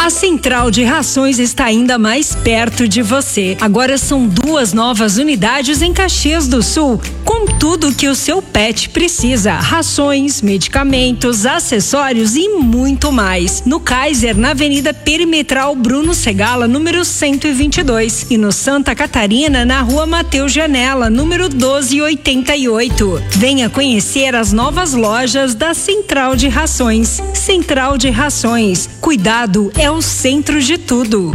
A Central de Rações está ainda mais perto de você. Agora são 2 novas unidades em Caxias do Sul, com tudo que o seu pet precisa: rações, medicamentos, acessórios e muito mais. No Kaiser, na Avenida Perimetral Bruno Segala, número 122, e no Santa Catarina, na Rua Mateus Janela, número 1288. Venha conhecer as novas lojas da Central de Rações. Central de Rações. Cuidado é o centro de tudo.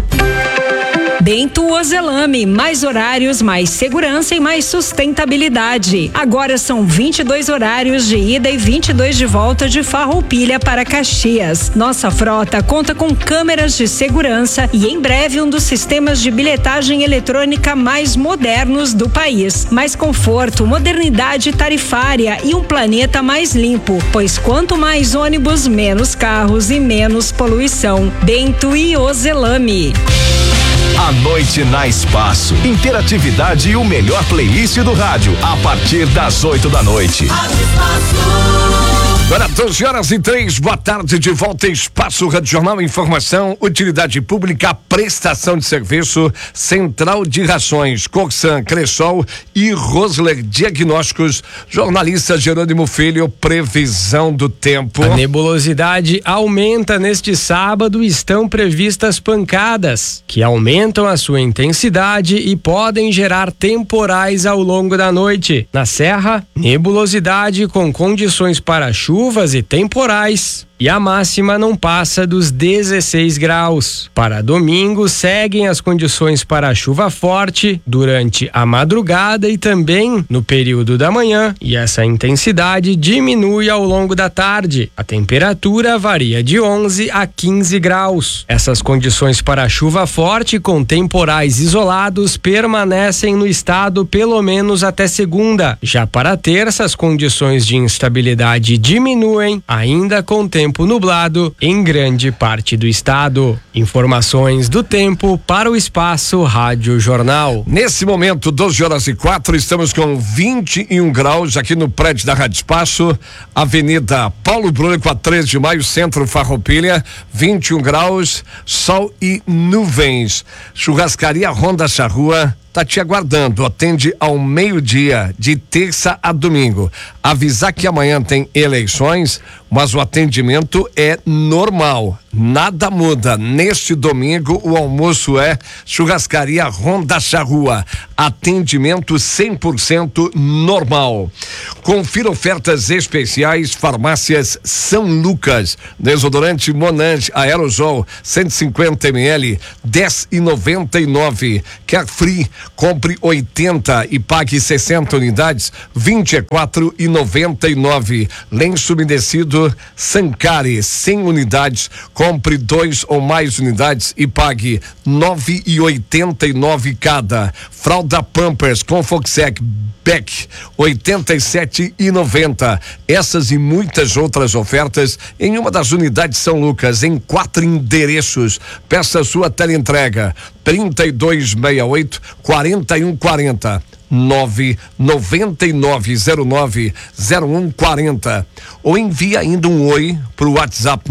Bento Ozelame, mais horários, mais segurança e mais sustentabilidade. Agora são 22 horários de ida e 22 de volta de Farroupilha para Caxias. Nossa frota conta com câmeras de segurança e em breve um dos sistemas de bilhetagem eletrônica mais modernos do país. Mais conforto, modernidade tarifária e um planeta mais limpo, pois quanto mais ônibus, menos carros e menos poluição. Bento e Ozelame. A noite na Espaço. Interatividade e o melhor playlist do rádio. A partir das 8 da noite. Agora 12h03, boa tarde, de volta em Espaço Rádio Jornal, informação, utilidade pública, prestação de serviço, Central de Rações, Corsan, Cressol e Rosler Diagnósticos, jornalista Jerônimo Filho, previsão do tempo. A nebulosidade aumenta neste sábado, estão previstas pancadas, que aumentam a sua intensidade e podem gerar temporais ao longo da noite. Na Serra, nebulosidade com condições para chuvas e temporais. E a máxima não passa dos 16 graus. Para domingo, seguem as condições para chuva forte durante a madrugada e também no período da manhã, e essa intensidade diminui ao longo da tarde. A temperatura varia de 11 a 15 graus. Essas condições para chuva forte com temporais isolados permanecem no estado pelo menos até segunda. Já para terça, as condições de instabilidade diminuem, ainda com tempo nublado em grande parte do estado. Informações do tempo para o Espaço Rádio Jornal. Nesse momento, 12h04, estamos com 21 graus aqui no prédio da Rádio Espaço, Avenida Paulo Brônico, a 13 de maio, Centro Farroupilha, 21 graus, sol e nuvens. Churrascaria Ronda Charrua tá te aguardando, atende ao meio-dia, de terça a domingo. Avisar que amanhã tem eleições, mas o atendimento é normal, nada muda. Neste domingo o almoço é Churrascaria Ronda Charrua, atendimento 100% normal. Confira ofertas especiais, Farmácias São Lucas, desodorante Monange Aerosol 150 ml, 10,99. Carefree, compre 80 e pague 60 unidades, 24,99. Lenço umedecido Sancari, 100 unidades, compre 2 ou mais unidades e pague 9,89 cada. Fralda Pampers com Foxec Beck, 87,90. Essas e muitas outras ofertas em uma das unidades São Lucas, em 4 endereços. Peça sua teleentrega 3268-4140. 99909-0140 ou envia ainda um oi pro WhatsApp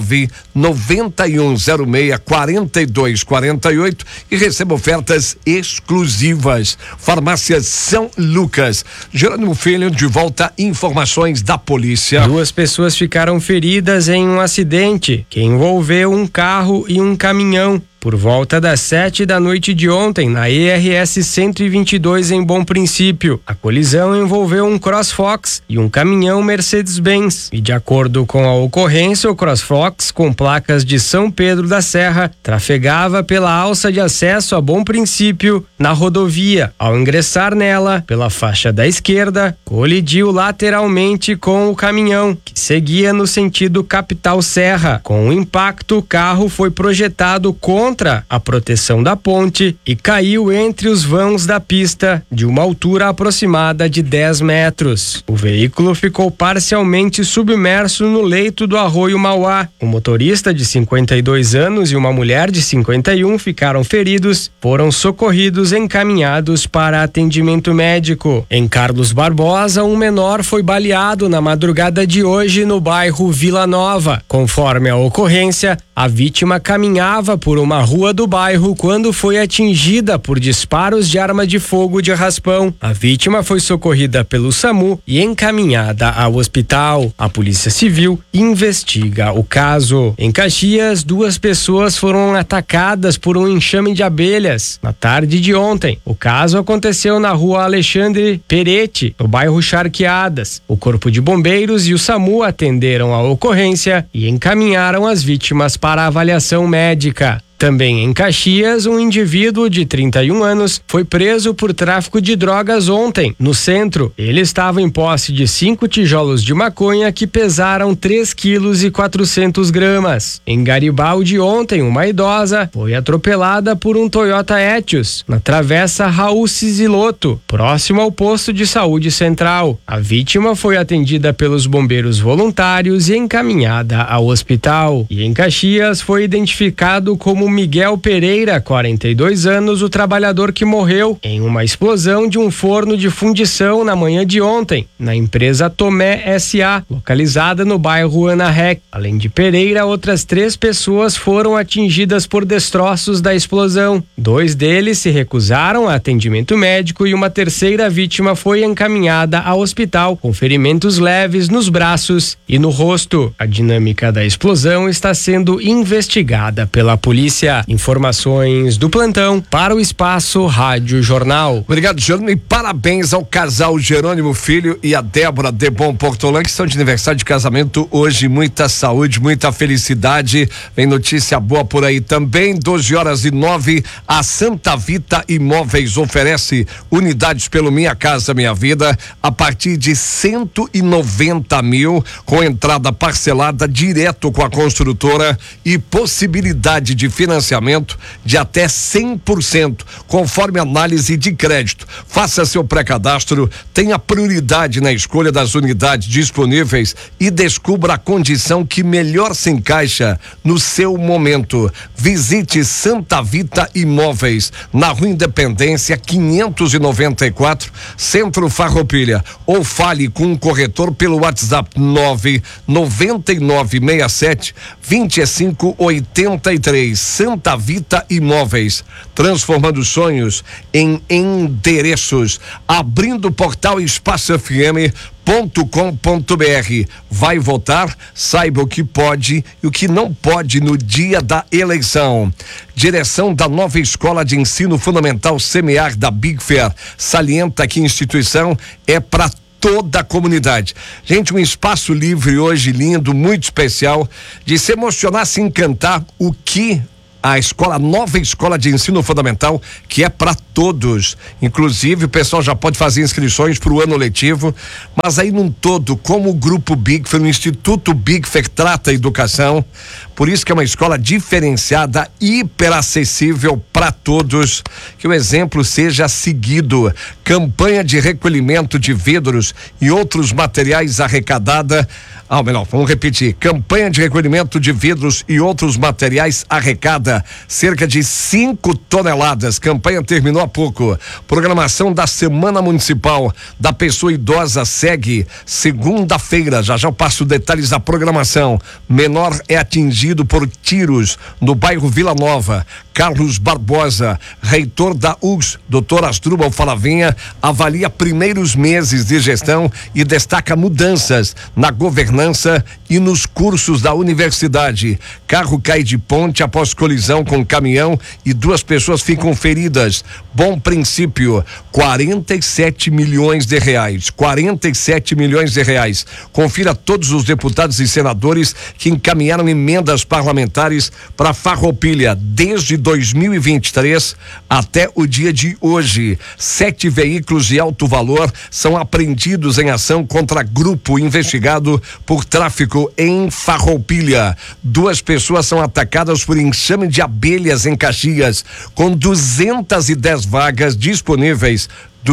99106-4248 e receba ofertas exclusivas. Farmácia São Lucas. Jerônimo Filho, de volta, informações da polícia. 2 pessoas ficaram feridas em um acidente que envolveu um carro e um caminhão. Por volta das 7 da noite de ontem, na ERS 122 em Bom Princípio, a colisão envolveu um CrossFox e um caminhão Mercedes-Benz. E de acordo com a ocorrência, o CrossFox, com placas de São Pedro da Serra, trafegava pela alça de acesso a Bom Princípio na rodovia. Ao ingressar nela, pela faixa da esquerda, colidiu lateralmente com o caminhão, que seguia no sentido capital Serra. Com o impacto, o carro foi projetado contra contra a proteção da ponte e caiu entre os vãos da pista de uma altura aproximada de 10 metros. O veículo ficou parcialmente submerso no leito do arroio Mauá. O motorista de 52 anos e uma mulher de 51 ficaram feridos, foram socorridos e encaminhados para atendimento médico. Em Carlos Barbosa, um menor foi baleado na madrugada de hoje no bairro Vila Nova. Conforme a ocorrência, a vítima caminhava por uma rua do bairro quando foi atingida por disparos de arma de fogo de raspão. A vítima foi socorrida pelo SAMU e encaminhada ao hospital. A Polícia Civil investiga o caso. Em Caxias, 2 pessoas foram atacadas por um enxame de abelhas na tarde de ontem. O caso aconteceu na rua Alexandre Peretti, no bairro Charqueadas. O Corpo de Bombeiros e o SAMU atenderam a ocorrência e encaminharam as vítimas para avaliação médica. Também em Caxias, um indivíduo de 31 anos foi preso por tráfico de drogas ontem, no centro. Ele estava em posse de 5 tijolos de maconha que pesaram 3,4 kg. Em Garibaldi ontem, uma idosa foi atropelada por um Toyota Etios, na travessa Raul Ciziloto, próximo ao posto de saúde central. A vítima foi atendida pelos bombeiros voluntários e encaminhada ao hospital. E em Caxias foi identificado como Miguel Pereira, 42 anos, o trabalhador que morreu em uma explosão de um forno de fundição na manhã de ontem, na empresa Tomé S.A., localizada no bairro Ana Rec. Além de Pereira, outras 3 pessoas foram atingidas por destroços da explosão. 2 deles se recusaram a atendimento médico e uma terceira vítima foi encaminhada ao hospital com ferimentos leves nos braços e no rosto. A dinâmica da explosão está sendo investigada pela polícia. Informações do plantão para o Espaço Rádio Jornal. Obrigado, Jerônimo, e parabéns ao casal Jerônimo Filho e a Débora de Bom Portolã, que estão de aniversário de casamento hoje. Muita saúde, muita felicidade. Vem notícia boa por aí também. 12h09, a Santa Vita Imóveis oferece unidades pelo Minha Casa Minha Vida a partir de 190 mil, com entrada parcelada direto com a construtora e possibilidade de financiamento de até 100%, conforme análise de crédito. Faça seu pré-cadastro, tenha prioridade na escolha das unidades disponíveis e descubra a condição que melhor se encaixa no seu momento. Visite Santa Vita Imóveis, na Rua Independência 594, Centro Farroupilha, ou fale com um corretor pelo WhatsApp 99967-2583. Santa Vita Imóveis, transformando sonhos em endereços, abrindo o portal espacofm.com.br. Vai votar? Saiba o que pode e o que não pode no dia da eleição. Direção da nova Escola de Ensino Fundamental Semear da Big Fair salienta que a instituição é para toda a comunidade. Gente, um espaço livre hoje lindo, muito especial, de se emocionar, se encantar, o que a nova escola de ensino fundamental, que é para todos. Inclusive, o pessoal já pode fazer inscrições para o ano letivo, mas aí num todo, como o Grupo Big Fair, o Instituto Big Fair trata a educação, por isso que é uma escola diferenciada, hiper acessível para todos, que o exemplo seja seguido. Campanha de recolhimento de vidros e outros materiais arrecadada. Vamos repetir. Campanha de recolhimento de vidros e outros materiais arrecada cerca de 5 toneladas. Campanha terminou há pouco. Programação da Semana Municipal da Pessoa Idosa segue segunda-feira. Já eu passo detalhes da programação. Menor é atingido por tiros no bairro Vila Nova. Carlos Barbosa, reitor da UGS, Dr. Asdrubal Falavinha, avalia primeiros meses de gestão e destaca mudanças na governança e nos cursos da universidade. Carro cai de ponte após colisão com caminhão e 2 pessoas ficam feridas. Bom Princípio, 47 milhões de reais. 47 milhões de reais. Confira todos os deputados e senadores que encaminharam emendas parlamentares para Farroupilha desde 2023 até o dia de hoje. 7 veículos de alto valor são apreendidos em ação contra grupo investigado por tráfico em Farroupilha. 2 pessoas são atacadas por enxame de Abelhas em Caxias, com 210 vagas disponíveis.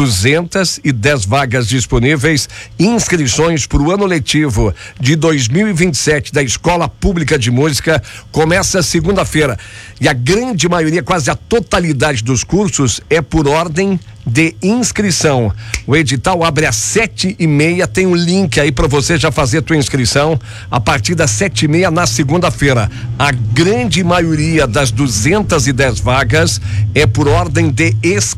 210 vagas disponíveis, inscrições para o ano letivo de 2027 da Escola Pública de Música começa segunda-feira. E a grande maioria, quase a totalidade dos cursos é por ordem de inscrição. O edital abre às 7:30, tem um link aí para você já fazer tua inscrição a partir das 7:30 na segunda-feira. A grande maioria das 210 vagas é por ordem de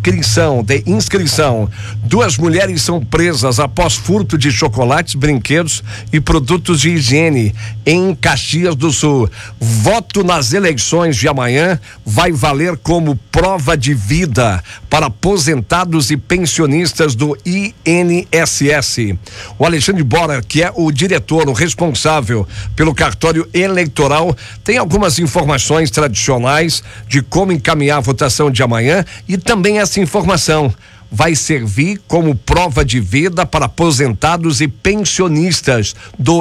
inscrição. 2 mulheres são presas após furto de chocolates, brinquedos e produtos de higiene em Caxias do Sul. Voto nas eleições de amanhã vai valer como prova de vida para aposentados e pensionistas do INSS. O Alexandre Bora, que é o diretor, o responsável pelo cartório eleitoral, tem algumas informações tradicionais de como encaminhar a votação de amanhã, e também essa informação vai servir como prova de vida para aposentados e pensionistas do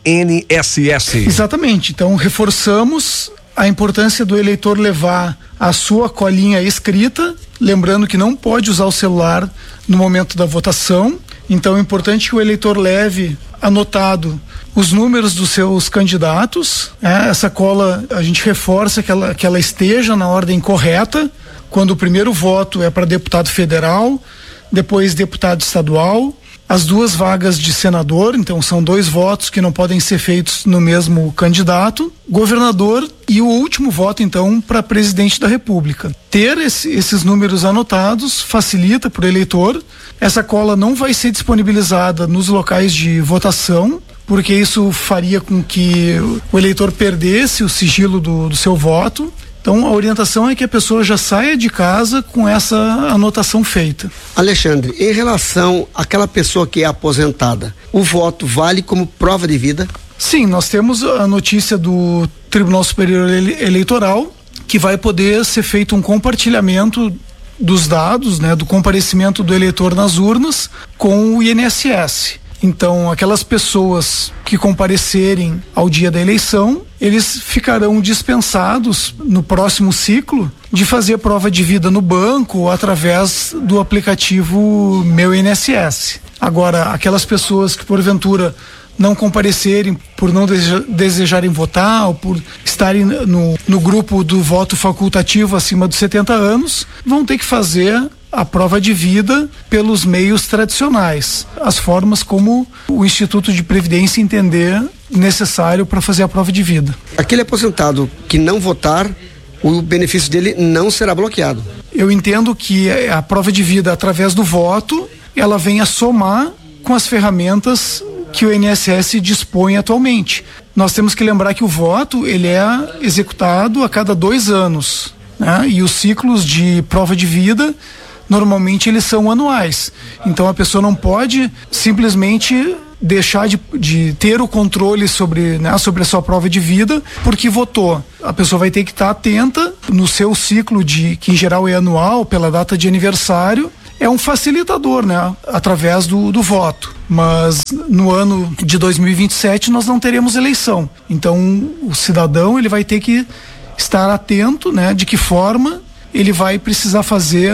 INSS. Exatamente. Então, reforçamos a importância do eleitor levar a sua colinha escrita, lembrando que não pode usar o celular no momento da votação. Então, é importante que o eleitor leve anotado os números dos seus candidatos. Essa cola, a gente reforça que ela esteja na ordem correta, quando o primeiro voto é para deputado federal, depois deputado estadual, as 2 vagas de senador, então são 2 votos que não podem ser feitos no mesmo candidato, governador, e o último voto então para presidente da República. Ter esses números anotados facilita para o eleitor. Essa cola não vai ser disponibilizada nos locais de votação, porque isso faria com que o eleitor perdesse o sigilo do seu voto. Então, a orientação é que a pessoa já saia de casa com essa anotação feita. Alexandre, em relação àquela pessoa que é aposentada, o voto vale como prova de vida? Sim, nós temos a notícia do Tribunal Superior Eleitoral que vai poder ser feito um compartilhamento dos dados, do comparecimento do eleitor nas urnas com o INSS. Então, aquelas pessoas que comparecerem ao dia da eleição, eles ficarão dispensados no próximo ciclo de fazer prova de vida no banco ou através do aplicativo Meu INSS. Agora, aquelas pessoas que porventura não comparecerem por não desejarem votar ou por estarem no grupo do voto facultativo acima dos 70 anos, vão ter que fazer a prova de vida pelos meios tradicionais, as formas como o Instituto de Previdência entender necessário para fazer a prova de vida. Aquele aposentado que não votar, o benefício dele não será bloqueado. Eu entendo que a prova de vida através do voto, ela vem a somar com as ferramentas que o INSS dispõe atualmente. Nós temos que lembrar que o voto, ele é executado a cada 2 anos, e os ciclos de prova de vida normalmente eles são anuais. Então a pessoa não pode simplesmente deixar de ter o controle sobre a sua prova de vida porque votou. A pessoa vai ter que estar atenta no seu ciclo que em geral é anual, pela data de aniversário. É um facilitador, através do voto. Mas no ano de 2027 nós não teremos eleição. Então o cidadão ele vai ter que estar atento, de que forma ele vai precisar fazer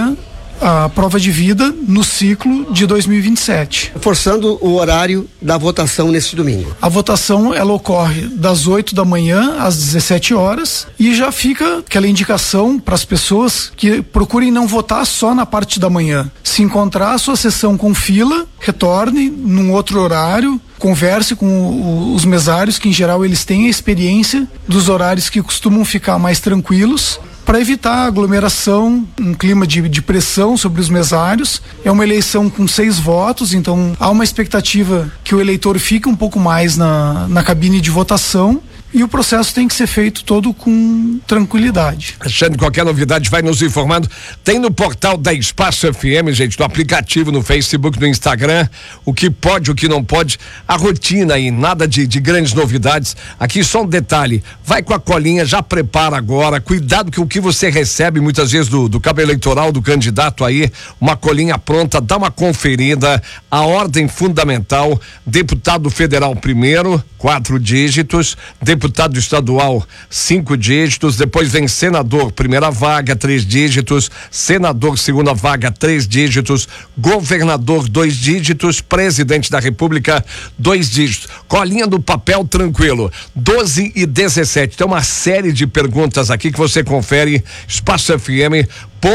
a prova de vida no ciclo de 2027. Forçando o horário da votação nesse domingo. A votação ela ocorre das 8 da manhã às 17 horas e já fica aquela indicação para as pessoas que procurem não votar só na parte da manhã. Se encontrar a sua sessão com fila, retorne num outro horário, converse com os mesários, que em geral eles têm a experiência dos horários que costumam ficar mais tranquilos, para evitar aglomeração, um clima de pressão sobre os mesários. É uma eleição com 6 votos, então há uma expectativa que o eleitor fique um pouco mais na cabine de votação. E o processo tem que ser feito todo com tranquilidade. Achando qualquer novidade, vai nos informando. Tem no portal da Espaço FM, gente, no aplicativo, no Facebook, no Instagram, o que pode, o que não pode, a rotina aí, nada de grandes novidades. Aqui só um detalhe, vai com a colinha, já prepara agora, cuidado com o que você recebe muitas vezes do cabo eleitoral, do candidato aí, uma colinha pronta, dá uma conferida, a ordem fundamental, deputado federal primeiro, 4 dígitos, deputado deputado estadual, 5 dígitos, depois vem senador, primeira vaga, 3 dígitos, senador, segunda vaga, 3 dígitos, governador, 2 dígitos, presidente da República, 2 dígitos. Colinha do papel, tranquilo. 12 e 17. Tem uma série de perguntas aqui que você confere, espacofm.com.br.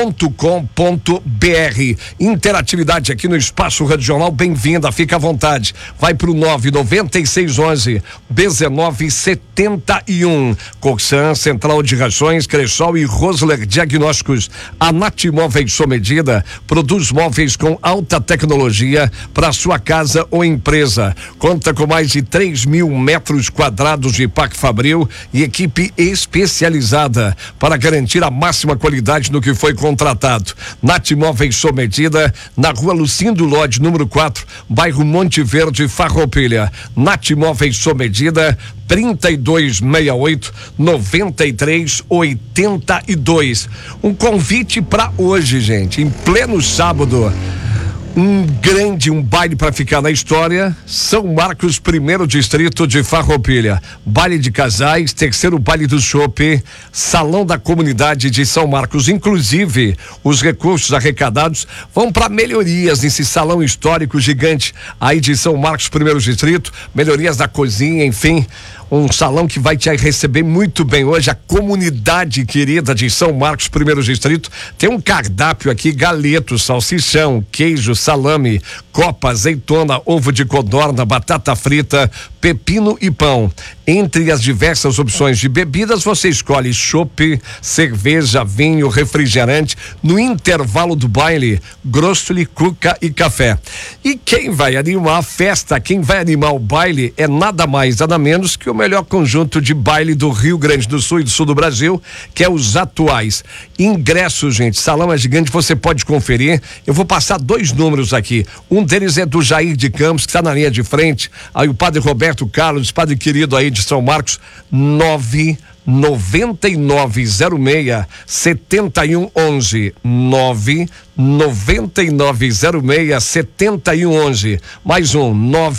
Interatividade aqui no Espaço Radional, bem-vinda, fica à vontade. Vai pro 99611-1971. Coxan, Central de Rações, Cressol e Rosler Diagnósticos. A Natimóveis sob medida produz móveis com alta tecnologia para sua casa ou empresa. Conta com mais de 3.000 metros quadrados de Parque Fabril e equipe especializada para garantir a máxima qualidade no que foi contratado. Natimóveis sob medida, na rua Lucindo Lodge, número 4, bairro Monte Verde, Farroupilha. Natimóveis sob medida, 3268-9382. Um convite para hoje, gente, em pleno sábado. Um baile para ficar na história, São Marcos, 1º distrito de Farroupilha. Baile de casais, 3º baile do chopp, salão da comunidade de São Marcos. Inclusive, os recursos arrecadados vão para melhorias nesse salão histórico gigante aí de São Marcos, 1º distrito, melhorias da cozinha, enfim. Um salão que vai te receber muito bem hoje. A comunidade querida de São Marcos, 1º distrito, tem um cardápio aqui: galeto, salsichão, queijo, salame, copa, azeitona, ovo de codorna, batata frita, pepino e pão. Entre as diversas opções de bebidas, você escolhe chopp, cerveja, vinho, refrigerante. No intervalo do baile, grosli, cuca e café. E quem vai animar a festa, quem vai animar o baile é nada mais, nada menos que o melhor conjunto de baile do Rio Grande do Sul e do sul do Brasil, que é os Atuais. Ingressos, gente, salão é gigante, você pode conferir. Eu vou passar 2 números aqui. Um deles é do Jair de Campos, que está na linha de frente. Aí o padre Roberto Carlos, padre querido aí de São Marcos, 99906-7111. 99906-7111. Mais um,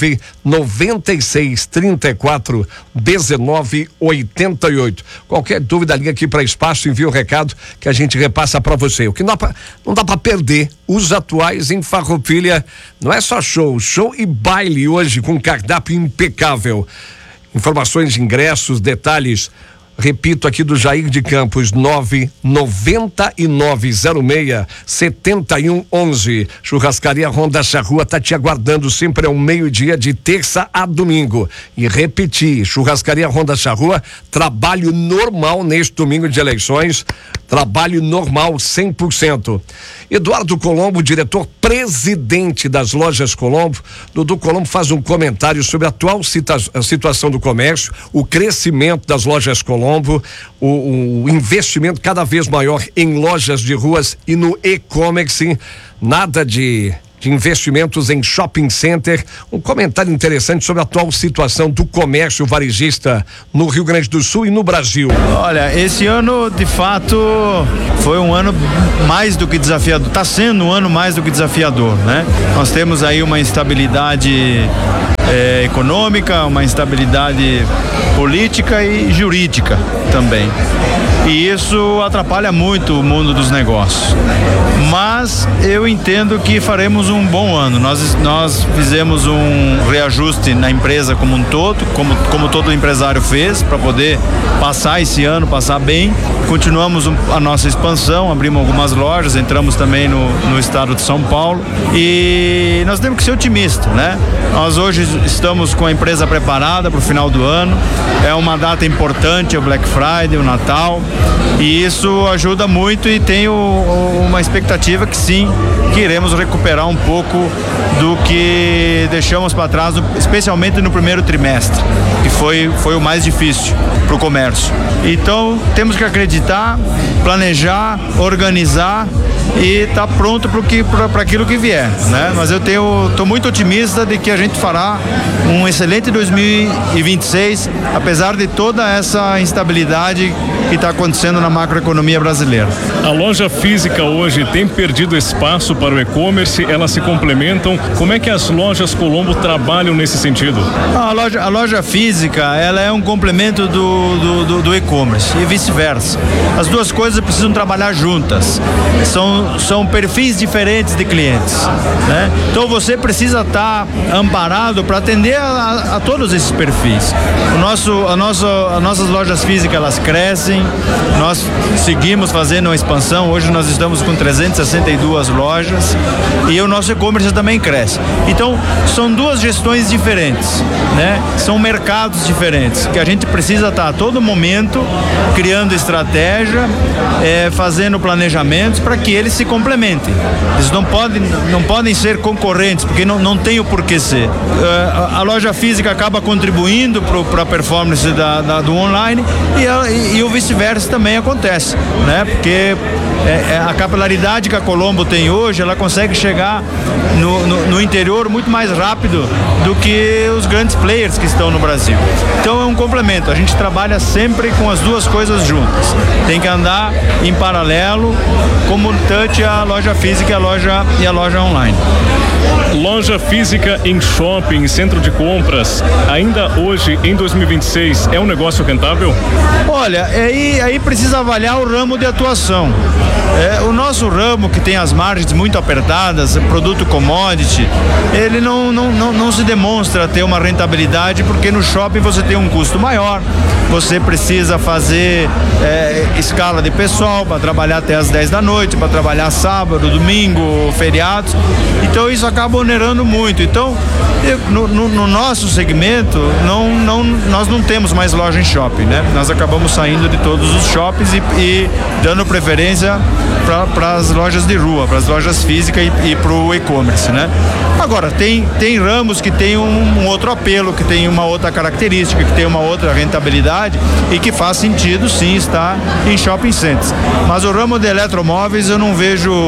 99634-1988. Qualquer dúvida, liga aqui para Espaço, envia um recado que a gente repassa para você. O que não dá para perder, os Atuais em Farroupilha. Não é só show e baile hoje com cardápio impecável. Informações de ingressos, detalhes, repito aqui do Jair de Campos, 99906-7111. Churrascaria Ronda Charrua tá te aguardando sempre ao meio-dia de terça a domingo. E repetir, Churrascaria Ronda Charrua, trabalho normal neste domingo de eleições, trabalho normal 100%. Eduardo Colombo, diretor-presidente das Lojas Colombo. Dudu Colombo faz um comentário sobre a atual situação do comércio, o crescimento das Lojas Colombo, o investimento cada vez maior em lojas de ruas e no e-commerce, nada de investimentos em shopping center. Um comentário interessante sobre a atual situação do comércio varejista no Rio Grande do Sul e no Brasil. Olha, esse ano de fato foi um ano mais do que desafiador, está sendo um ano mais do que desafiador, né? Nós temos aí uma instabilidade econômica, uma instabilidade política e jurídica também. E isso atrapalha muito o mundo dos negócios. Mas eu entendo que faremos um bom ano. Nós fizemos um reajuste na empresa como um todo, como todo empresário fez, para poder passar esse ano, passar bem. Continuamos a nossa expansão, abrimos algumas lojas, entramos também no estado de São Paulo. E nós temos que ser otimistas, né? Nós hoje estamos com a empresa preparada para o final do ano. É uma data importante, o Black Friday, o Natal. E isso ajuda muito e tenho uma expectativa que sim, que iremos recuperar um pouco do que deixamos para trás, especialmente no primeiro trimestre, que foi o mais difícil para o comércio. Então temos que acreditar, planejar planejar, organizar e tá pronto para aquilo que vier, né? Mas eu tô muito otimista de que a gente fará um excelente 2026, apesar de toda essa instabilidade que está acontecendo na macroeconomia brasileira. A loja física hoje tem perdido espaço para o e-commerce, elas se complementam. Como é que as lojas Colombo trabalham nesse sentido? A loja física, ela é um complemento do e-commerce e vice-versa. As duas coisas precisam trabalhar juntas. São perfis diferentes de clientes, né? Então você precisa estar amparado para atender a todos esses perfis. As nossas lojas físicas, elas crescem, nós seguimos fazendo uma expansão. Hoje nós estamos com 362 lojas e o nosso e-commerce também cresce. Então são duas gestões diferentes, né? São mercados diferentes que a gente precisa estar a todo momento criando estratégia, fazendo planejamentos para que eles se complementem. Eles não podem ser concorrentes, porque não tem o porquê ser. A loja física acaba contribuindo para a performance do online e o vice-versa também acontece, né? Porque a capilaridade que a Colombo tem hoje, ela consegue chegar no interior muito mais rápido do que os grandes players que estão no Brasil. Então é um complemento, a gente trabalha sempre com as duas coisas juntas. Tem que andar em paralelo, como touch a loja física e a loja online. Loja física em shopping, centro de compras, ainda hoje, em 2026, é um negócio rentável? Olha, aí precisa avaliar o ramo de atuação. O nosso ramo, que tem as margens muito apertadas, produto commodity, ele não se demonstra ter uma rentabilidade, porque no shopping você tem um custo maior, você precisa fazer escala de pessoal para trabalhar até as 10 da noite, para trabalhar sábado, domingo, feriados. Então isso acaba onerando muito. Então, no nosso segmento, nós não temos mais loja em shopping, né? Nós acabamos saindo de todos os shoppings e dando preferência para as lojas de rua, para as lojas físicas e para o e-commerce, né? Agora, tem ramos que tem um outro apelo, que tem uma outra característica, que tem uma outra rentabilidade e que faz sentido sim estar em shopping centers. Mas o ramo de eletromóveis eu não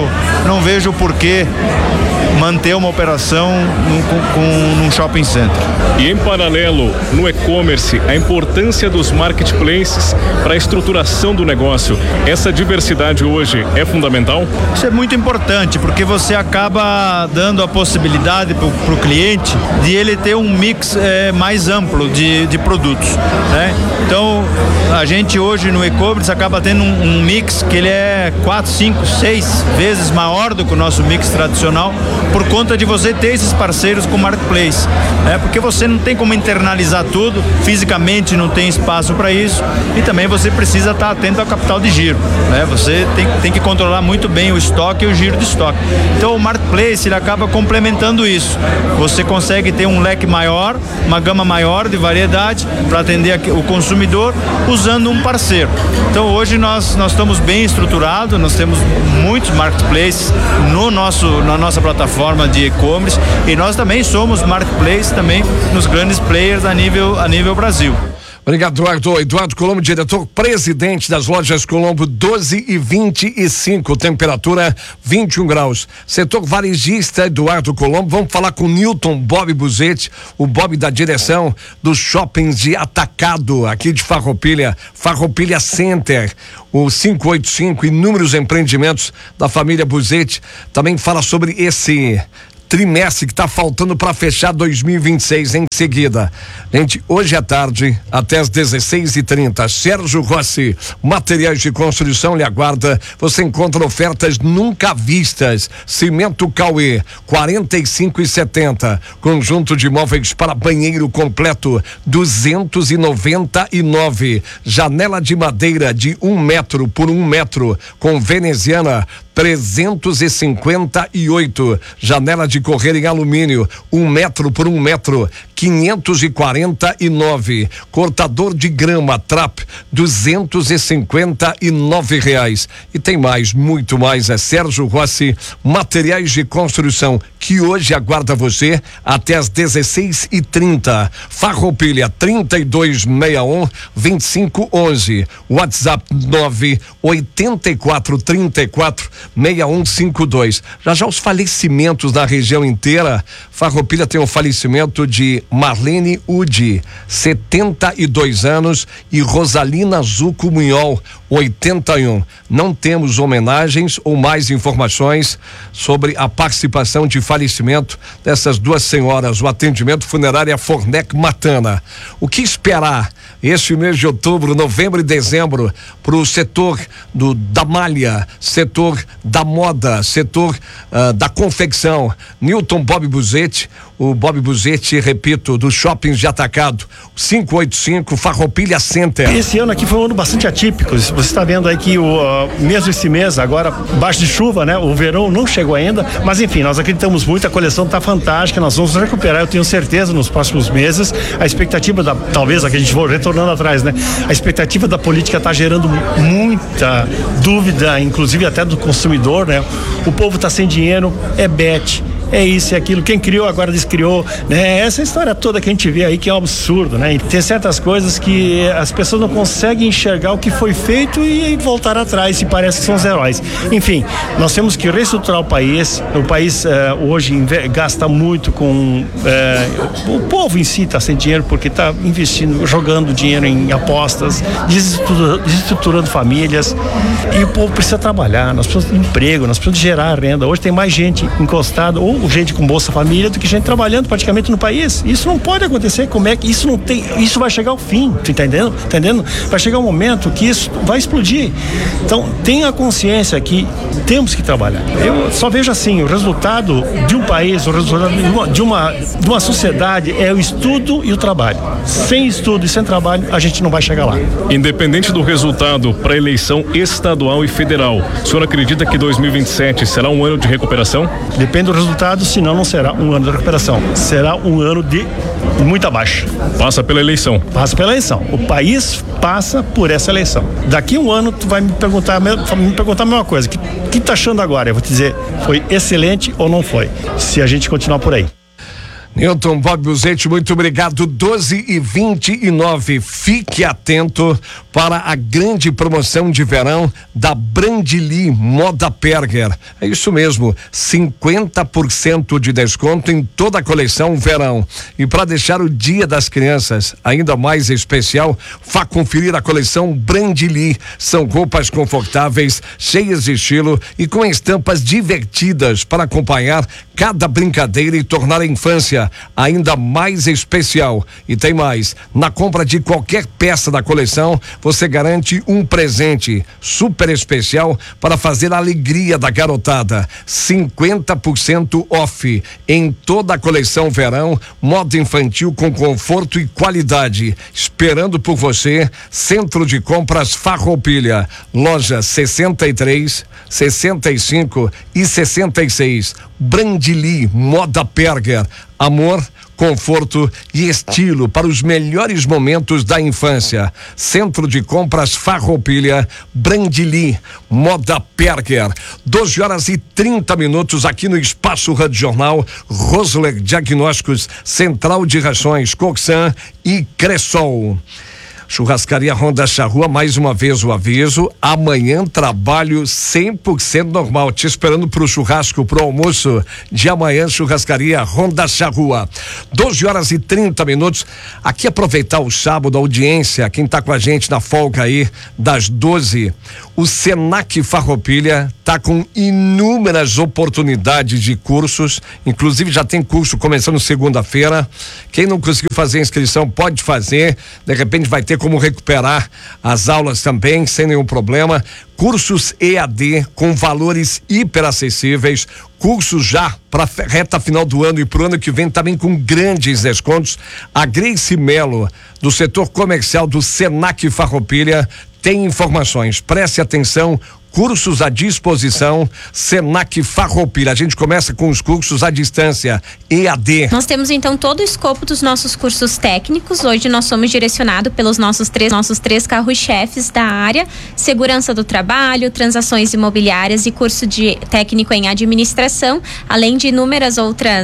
vejo porquê manter uma operação num shopping center. E em paralelo, no e-commerce, a importância dos marketplaces para a estruturação do negócio. Essa diversidade hoje é fundamental? Isso é muito importante, porque você acaba dando a possibilidade para o cliente de ele ter um mix mais amplo de produtos, né? Então, a gente hoje no e-commerce acaba tendo um mix que ele é 4, 5, 6 vezes maior do que o nosso mix tradicional, por conta de você ter esses parceiros com marketplace, porque você não tem como internalizar tudo, fisicamente não tem espaço para isso, e também você precisa estar atento ao capital de giro, né? Você tem que controlar muito bem o estoque e o giro de estoque. Então o marketplace ele acaba complementando isso. Você consegue ter um leque maior, uma gama maior de variedade para atender o consumidor usando um parceiro. Então hoje nós estamos bem estruturados, nós temos muitos marketplaces na nossa plataforma de e-commerce, e nós também somos marketplace também nos grandes players a nível Brasil. Obrigado, Eduardo. Eduardo Colombo, diretor-presidente das lojas Colombo, 12h25, temperatura 21 graus. Setor varejista, Eduardo Colombo. Vamos falar com Newton Bob Buzetti, o Bob da direção dos shoppings de atacado aqui de Farroupilha, Farroupilha Center, o 585, inúmeros empreendimentos da família Buzetti. Também fala sobre esse trimestre que está faltando para fechar 2026 em seguida. Gente, hoje à tarde, até às 16h30, Sérgio Rossi, materiais de construção lhe aguarda. Você encontra ofertas nunca vistas. Cimento Cauê, 45,70. Conjunto de móveis para banheiro completo, 299. Janela de madeira de 1 metro por 1 metro, com veneziana, 358. Janela de correr em alumínio, 1 metro por 1 metro, 549. Cortador de grama Trap, R$259. E tem mais, muito mais. É Sérgio Rossi Materiais de Construção, que hoje aguarda você até às 16h30. Farroupilha 3261-2511. WhatsApp 984346152. Já os falecimentos na região inteira. Farroupilha tem o falecimento de Marlene Udi, 72 anos, e Rosalina Zuco Munhol, 81. Não temos homenagens ou mais informações sobre a participação de falecimento dessas duas senhoras. O atendimento funerário Fornec Matana. O que esperar este mês de outubro, novembro e dezembro para o setor da malha, setor da moda, setor da confecção? Newton Bob Buzetti, o Bob Buzetti, repito, dos shoppings de atacado, 585 Farroupilha Center. Esse ano aqui foi um ano bastante atípico. Você está vendo aí que mesmo esse mês, agora baixo de chuva, né? O verão não chegou ainda, mas enfim, nós acreditamos muito, a coleção está fantástica, nós vamos recuperar, eu tenho certeza, nos próximos meses. A expectativa talvez a que a gente for retornando atrás, né? A expectativa da política está gerando muita dúvida, inclusive até do consumidor, né? O povo está sem dinheiro, é bet. É isso, é aquilo, quem criou agora descriou, né? Essa história toda que a gente vê aí que é um absurdo, né? E tem certas coisas que as pessoas não conseguem enxergar o que foi feito e voltar atrás, e parece que são os heróis. Enfim, nós temos que reestruturar o país hoje gasta muito com o povo em si está sem dinheiro porque está investindo, jogando dinheiro em apostas, desestruturando famílias, e o povo precisa trabalhar, nós precisamos de emprego, nós precisamos gerar renda. Hoje tem mais gente encostada ou gente com Bolsa Família do que gente trabalhando praticamente no país. Isso não pode acontecer. Como é que isso não tem? Isso vai chegar ao fim, tu entendendo? Vai chegar um momento que isso vai explodir. Então, tenha consciência que temos que trabalhar. Eu só vejo assim, o resultado de um país, o resultado de uma sociedade é o estudo e o trabalho. Sem estudo e sem trabalho, a gente não vai chegar lá. Independente do resultado para a eleição estadual e federal, o senhor acredita que 2027 será um ano de recuperação? Depende do resultado, senão não será um ano de recuperação. Será um ano de muita baixa. Passa pela eleição. Passa pela eleição. O país passa por essa eleição. Daqui um ano tu vai me perguntar a mesma coisa. O que tá achando agora? Eu vou te dizer, foi excelente ou não foi? Se a gente continuar por aí. Newton Bob Buzetti, muito obrigado. 12h29. Fique atento para a grande promoção de verão da Brandili Moda Perger. É isso mesmo, 50% de desconto em toda a coleção verão. E para deixar o Dia das Crianças ainda mais especial, vá conferir a coleção Brandili. São roupas confortáveis, cheias de estilo e com estampas divertidas para acompanhar cada brincadeira e tornar a infância ainda mais especial. E tem mais, na compra de qualquer peça da coleção, você garante um presente super especial para fazer a alegria da garotada. 50% off em toda a coleção verão, moda infantil com conforto e qualidade. Esperando por você, Centro de Compras Farroupilha, lojas 63, 65 e 66. Brandili Moda Perger. Amor, conforto e estilo para os melhores momentos da infância. Centro de Compras Farroupilha, Brandili Moda Perger. 12h30 aqui no Espaço Rádio Jornal. Rosler Diagnósticos, Central de Rações, Coxan e Cressol. Churrascaria Honda Charrua, mais uma vez o aviso, amanhã trabalho 100% normal, te esperando pro churrasco, pro almoço de amanhã, Churrascaria Honda Charrua. 12h30, aqui aproveitar o sábado, a audiência, quem tá com a gente na folga aí, das 12, o Senac Farroupilha tá com inúmeras oportunidades de cursos, inclusive já tem curso começando segunda-feira, quem não conseguiu fazer a inscrição pode fazer, de repente vai ter como recuperar as aulas também, sem nenhum problema. Cursos EAD com valores hiperacessíveis, cursos já para reta final do ano e pro ano que vem também com grandes descontos. A Grace Melo, do setor comercial do Senac Farroupilha, tem informações. Preste atenção, cursos à disposição, Senac Farroupilha. A gente começa com os cursos à distância, EAD. Nós temos então todo o escopo dos nossos cursos técnicos. Hoje nós somos direcionados pelos nossos três carros-chefes da área: segurança do trabalho, transações imobiliárias e curso de técnico em administração, além de inúmeras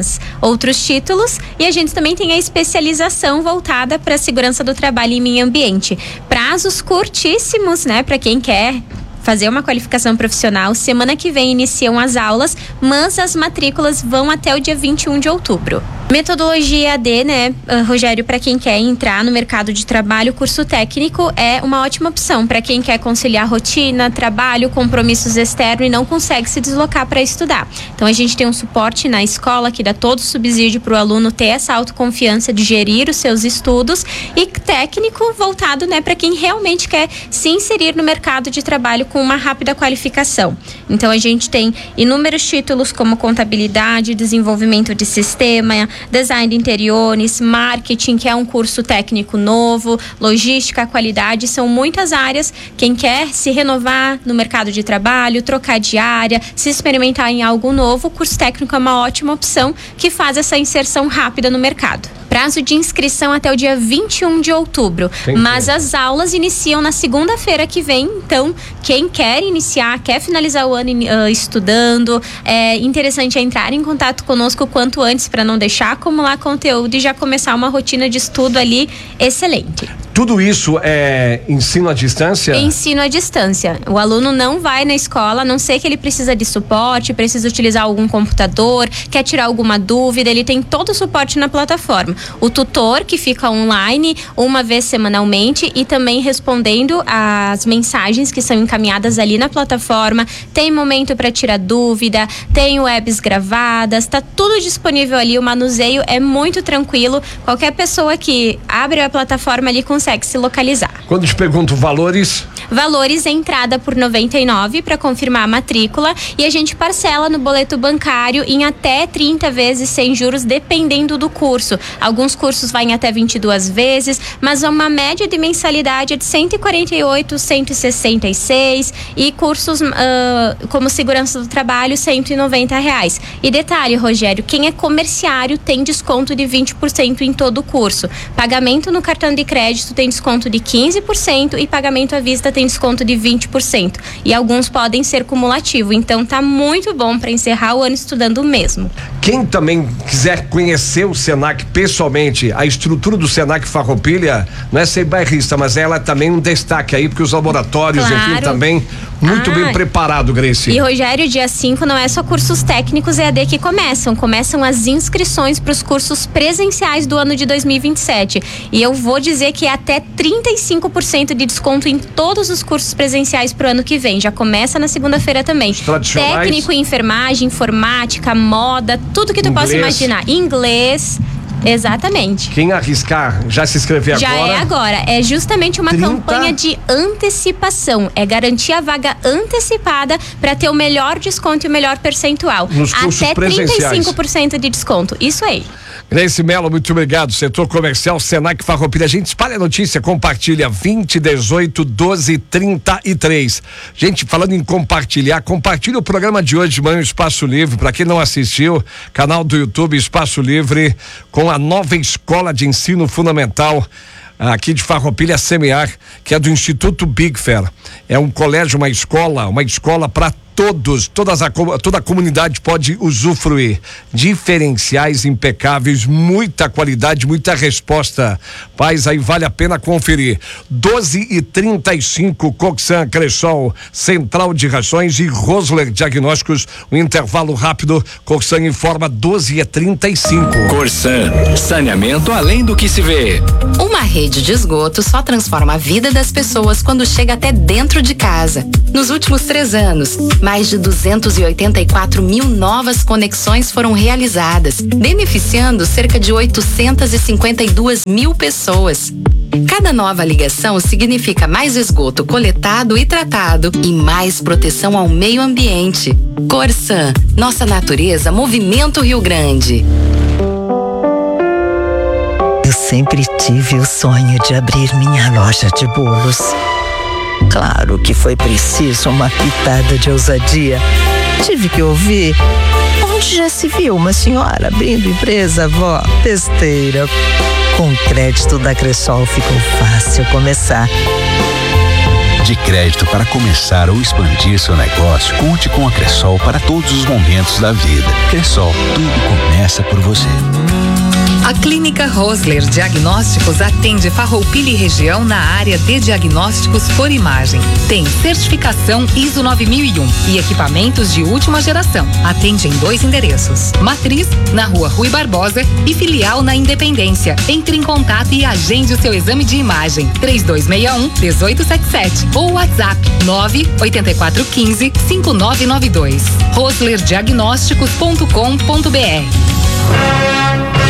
outros títulos. E a gente também tem a especialização voltada para segurança do trabalho e meio ambiente. Prazos curtíssimos, né, para quem quer fazer uma qualificação profissional. Semana que vem iniciam as aulas, mas as matrículas vão até o dia 21 de outubro. Metodologia EAD, né, Rogério, para quem quer entrar no mercado de trabalho, curso técnico é uma ótima opção para quem quer conciliar rotina, trabalho, compromissos externos e não consegue se deslocar para estudar. Então a gente tem um suporte na escola que dá todo o subsídio para o aluno ter essa autoconfiança de gerir os seus estudos, e técnico voltado, né, para quem realmente quer se inserir no mercado de trabalho com uma rápida qualificação. Então a gente tem inúmeros títulos como contabilidade, desenvolvimento de sistema, design de interiores, marketing, que é um curso técnico novo, logística, qualidade, são muitas áreas. Quem quer se renovar no mercado de trabalho, trocar de área, se experimentar em algo novo, o curso técnico é uma ótima opção que faz essa inserção rápida no mercado. Prazo de inscrição até o dia 21 de outubro. Mas as aulas iniciam na segunda-feira que vem. Então, quem quer iniciar, quer finalizar o ano estudando, é interessante entrar em contato conosco o quanto antes para não deixar acumular conteúdo e já começar uma rotina de estudo ali excelente. Tudo isso é ensino à distância? Ensino à distância. O aluno não vai na escola, a não ser que ele precisa de suporte, precisa utilizar algum computador, quer tirar alguma dúvida, ele tem todo o suporte na plataforma. O tutor, que fica online uma vez semanalmente e também respondendo às mensagens que são encaminhadas ali na plataforma. Tem momento para tirar dúvida, tem webs gravadas, tá tudo disponível ali. O manuseio é muito tranquilo. Qualquer pessoa que abre a plataforma ali consegue se localizar. Quando te pergunto valores? Valores, entrada por 99 para confirmar a matrícula, e a gente parcela no boleto bancário em até 30 vezes sem juros, dependendo do curso. Alguns cursos vai em até 22 vezes, mas uma média de mensalidade é de 148, 166, e cursos como segurança do trabalho, R$190. E detalhe, Rogério, quem é comerciário tem desconto de 20% em todo o curso. Pagamento no cartão de crédito tem desconto de 15% e pagamento à vista tem desconto de 20%. E alguns podem ser cumulativo. Então tá muito bom para encerrar o ano estudando mesmo. Quem também quiser conhecer o Senac pessoalmente, a estrutura do Senac Farroupilha não é ser bairrista, mas ela é também um destaque aí, porque os laboratórios, claro, enfim, também muito bem preparado, Gracie. E Rogério, dia 5 não é só cursos técnicos EAD que começam as inscrições para os cursos presenciais do ano de 2027. E eu vou dizer que é até 35% de desconto em todos os cursos presenciais para o ano que vem. Já começa na segunda-feira também. Técnico em enfermagem, informática, moda, tudo que tu possa imaginar. Inglês. Exatamente. Quem arriscar, já se inscrever agora? Já é agora. É justamente uma campanha de antecipação. É garantir a vaga antecipada para ter o melhor desconto e o melhor percentual. Nos cursos até presenciais. 35% de desconto. Isso aí. Gracie Mello, muito obrigado. Setor comercial Senac Farroupilha. A gente espalha a notícia, compartilha 2018-12-33. Gente, falando em compartilhar, compartilha o programa de hoje de manhã, Espaço Livre. Para quem não assistiu, canal do YouTube Espaço Livre, com a nova escola de ensino fundamental aqui de Farroupilha, Semear, que é do Instituto Big Fair. É um colégio, uma escola para toda a comunidade pode usufruir. Diferenciais impecáveis, muita qualidade, muita resposta. Pais, aí vale a pena conferir. 12h35, Coxan, Cressol, Central de Rações e Rosler Diagnósticos. Um intervalo rápido. Coxan informa 12h35. Corsan, saneamento além do que se vê. Uma rede de esgoto só transforma a vida das pessoas quando chega até dentro de casa. Nos últimos 3 anos, mais de 284 mil novas conexões foram realizadas, beneficiando cerca de 852 mil pessoas. Cada nova ligação significa mais esgoto coletado e tratado e mais proteção ao meio ambiente. Corsan, nossa natureza, Movimento Rio Grande. Eu sempre tive o sonho de abrir minha loja de bolos. Claro que foi preciso uma pitada de ousadia. Tive que ouvir. Onde já se viu uma senhora abrindo empresa, vó? Besteira. Com crédito da Cressol ficou fácil começar. De crédito para começar ou expandir seu negócio, conte com a Cressol para todos os momentos da vida. Cressol, tudo começa por você. A Clínica Rosler Diagnósticos atende Farroupilha e região na área de diagnósticos por imagem. Tem certificação ISO 9001 e equipamentos de última geração. Atende em 2 endereços: Matriz, na Rua Rui Barbosa, e filial na Independência. Entre em contato e agende o seu exame de imagem. 3261-1877 ou WhatsApp 98415-5992. roslerdiagnósticos.com.br.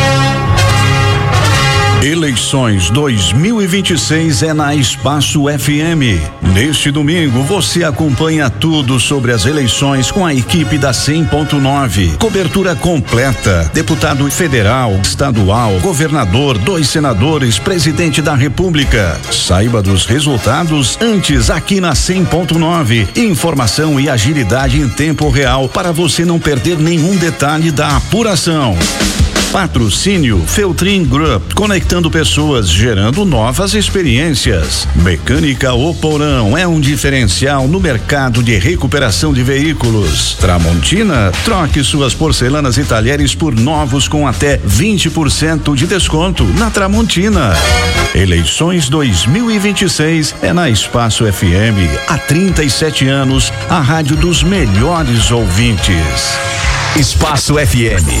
Eleições 2026 é na Espaço FM. Neste domingo você acompanha tudo sobre as eleições com a equipe da 100.9. Cobertura completa. Deputado federal, estadual, governador, 2 senadores, presidente da República. Saiba dos resultados antes aqui na 100.9. Informação e agilidade em tempo real para você não perder nenhum detalhe da apuração. Patrocínio Feltrin Group, conectando pessoas, gerando novas experiências. Mecânica Oporão é um diferencial no mercado de recuperação de veículos. Tramontina, troque suas porcelanas e talheres por novos com até 20% de desconto na Tramontina. Eleições 2026 é na Espaço FM. Há 37 anos, a rádio dos melhores ouvintes. Espaço FM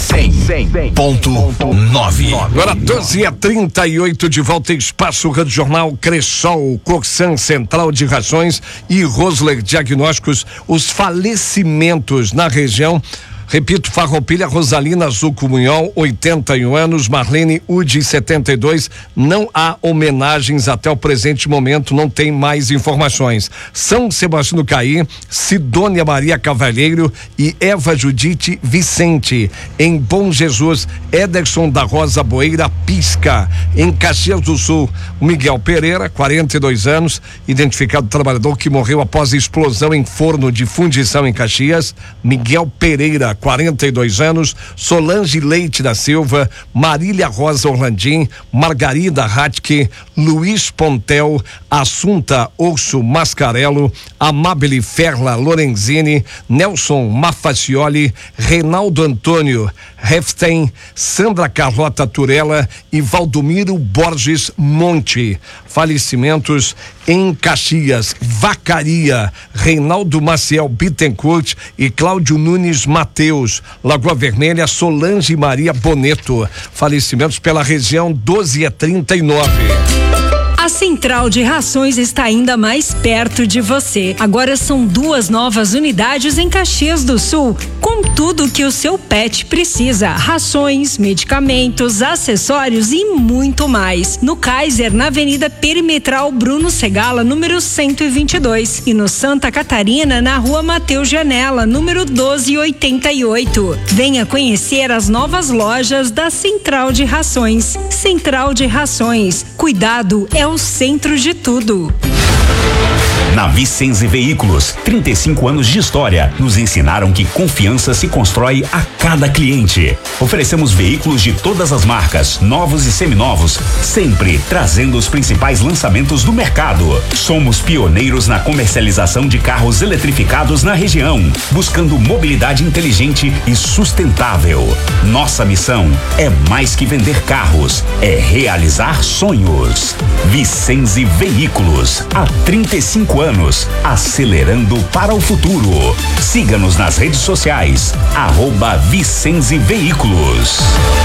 100.9. Agora 12h38, de volta em Espaço Rádio Jornal. Cressol, Corsan, Central de Rações e Rosler Diagnósticos. Os falecimentos na região. Repito, Farroupilha, Rosalina Zuco Munhol, 81 anos, Marlene Udi, 72. Não há homenagens até o presente momento, não tem mais informações. São Sebastião do Caí, Sidônia Maria Cavalheiro e Eva Judite Vicente. Em Bom Jesus, Ederson da Rosa Boeira Pisca. Em Caxias do Sul, Miguel Pereira, 42 anos, identificado trabalhador que morreu após explosão em forno de fundição em Caxias. Miguel Pereira, 42 anos, Solange Leite da Silva, Marília Rosa Orlandim, Margarida Ratke, Luiz Pontel, Assunta Urso Mascarello, Amabile Ferla Lorenzini, Nelson Mafacioli, Reinaldo Antônio Hefstein, Sandra Carlota Turella e Valdomiro Borges Monte. Falecimentos em Caxias, Vacaria, Reinaldo Maciel Bittencourt e Cláudio Nunes Mateus. Lagoa Vermelha, Solange Maria Boneto. Falecimentos pela região 12h39. A Central de Rações está ainda mais perto de você. Agora são 2 novas unidades em Caxias do Sul, com tudo que o seu pet precisa: rações, medicamentos, acessórios e muito mais. No Kaiser, na Avenida Perimetral Bruno Segala, número 122, e no Santa Catarina, na Rua Mateus Janela, número 1288. Venha conhecer as novas lojas da Central de Rações. Central de Rações, cuidado é o centro de tudo. Na Vicenze Veículos, 35 anos de história, nos ensinaram que confiança se constrói a cada cliente. Oferecemos veículos de todas as marcas, novos e seminovos, sempre trazendo os principais lançamentos do mercado. Somos pioneiros na comercialização de carros eletrificados na região, buscando mobilidade inteligente e sustentável. Nossa missão é mais que vender carros, é realizar sonhos. Vicenze Veículos, há 35 anos, acelerando para o futuro. Siga-nos nas redes sociais, @Vicenze Veículos.